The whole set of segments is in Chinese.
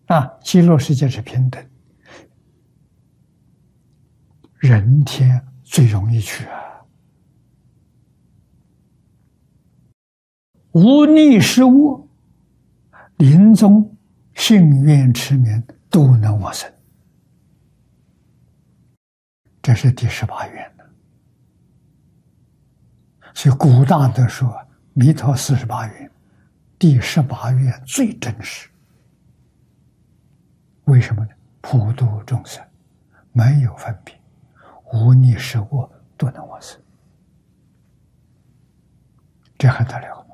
极乐世界是平等，人天最容易去无逆失恶，临终信愿持名都能往生。这是第18愿的。所以古大德说，弥陀48愿，第18愿最真实。为什么呢？普度众生，没有分别，无逆失恶，都能往生。这还得了吗？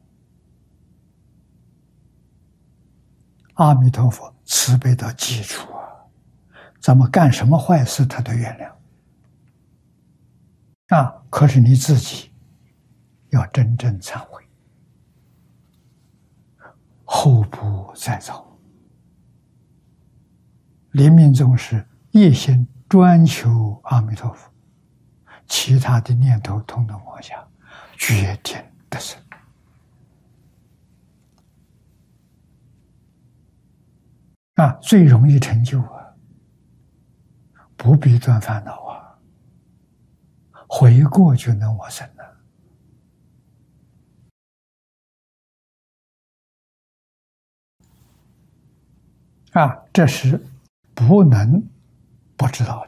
阿弥陀佛慈悲到基础咱们干什么坏事他都原谅。可是你自己要真正忏悔，后不再造。临命终时一心专求阿弥陀佛，其他的念头统统放下，决定得生。最容易成就不必断烦恼回过就能往生了。这是不能不知道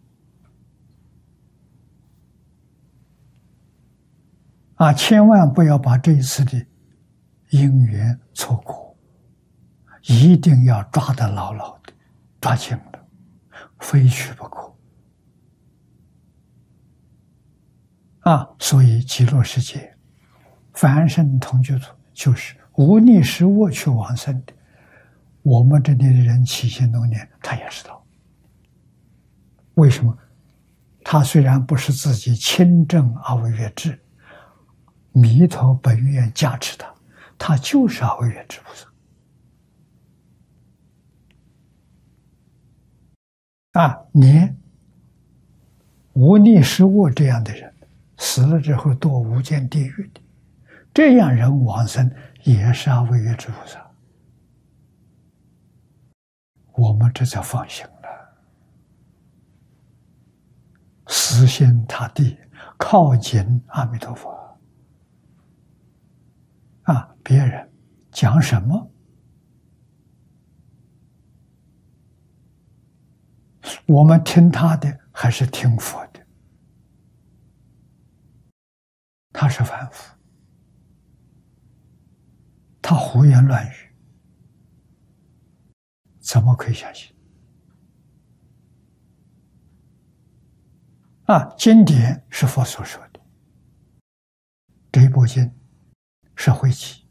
的。千万不要把这一次的因缘错过，一定要抓得牢牢的，抓紧了，非去不可。所以极乐世界凡圣同居土就是无逆失恶去往生的。我们这里的人起心动念，他也知道。为什么？他虽然不是自己亲证阿惟越致，弥陀本愿加持他，他就是阿惟越致菩萨。连无逆失恶这样的人，死了之后堕无间地狱的，这样人往生也是阿惟越致菩萨。我们这才放心了，死心塌地靠近阿弥陀佛。别人讲什么，我们听他的还是听佛的？他是凡夫，他胡言乱语，怎么可以相信？经典是佛所说的，这一部经是汇集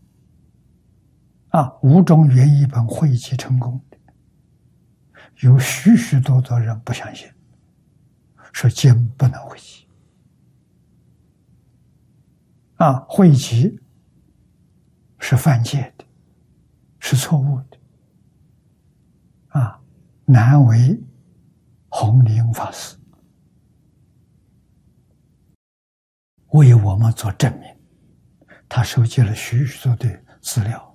5种原译本汇集成功的，有许许多多人不相信，说经不能汇集。汇集是犯戒的，是错误的。难为弘宁法师为我们做证明，他收集了许许多的资料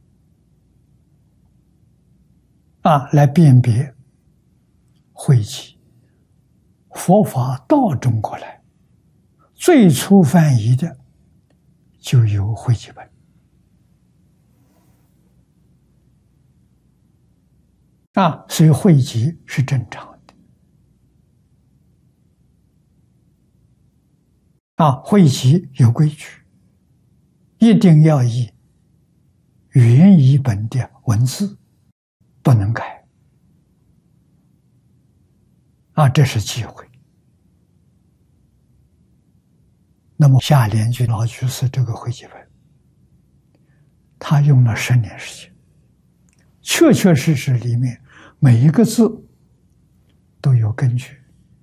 来辨别汇集佛法到中国来最初翻译的就有汇集本所以汇集是正常的汇集有规矩，一定要以原译本的文字，不能改这是忌讳。那么下联居老居士这个汇集本，他用了10年时间，确确实实里面每一个字都有根据，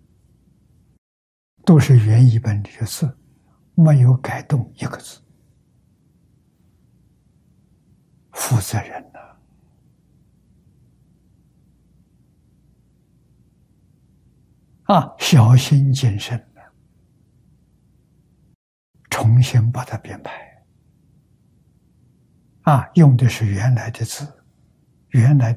都是原译本里的字，没有改动一个字。负责任小心谨慎重新把它编排用的是原来的字，原来